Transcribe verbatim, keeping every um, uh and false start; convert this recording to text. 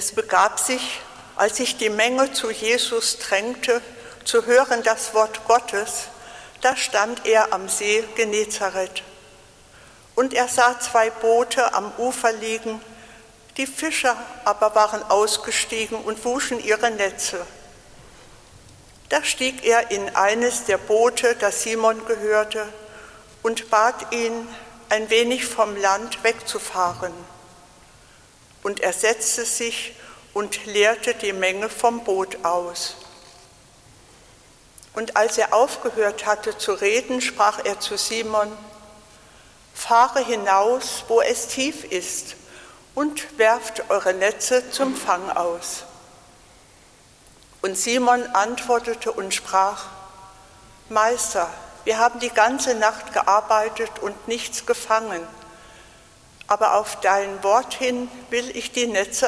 Es begab sich, als sich die Menge zu Jesus drängte, zu hören das Wort Gottes, da stand er am See Genezareth. Und er sah zwei Boote am Ufer liegen, die Fischer aber waren ausgestiegen und wuschen ihre Netze. Da stieg er in eines der Boote, das Simon gehörte, und bat ihn, ein wenig vom Land wegzufahren. Und er setzte sich und leerte die Menge vom Boot aus. Und als er aufgehört hatte zu reden, sprach er zu Simon: Fahre hinaus, wo es tief ist, und werft eure Netze zum Fang aus. Und Simon antwortete und sprach: Meister, wir haben die ganze Nacht gearbeitet und nichts gefangen, aber auf dein Wort hin will ich die Netze